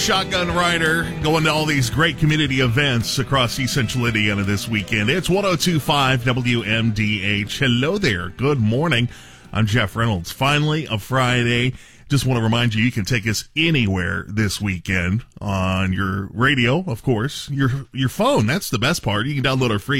Shotgun Rider going to all these great community events across East Central Indiana this weekend. It's 102.5 WMDH. Hello there. Good morning. I'm Jeff Reynolds. Finally, a Friday. Just want to remind you, you can take us anywhere this weekend on your radio, of course, your phone. That's the best part. You can download our free